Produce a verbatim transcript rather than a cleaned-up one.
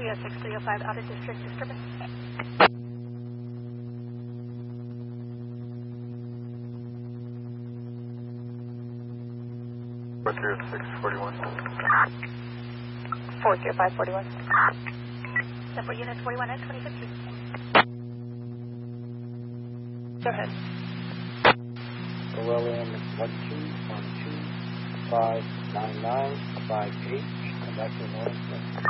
three oh six, three oh five, out of district disturbance. four zero six, forty-one. four zero five, forty-one. Number units forty-one and twenty fifteen. Go ahead. Orwellian one two one two five nine nine five eight. Come back to the morning.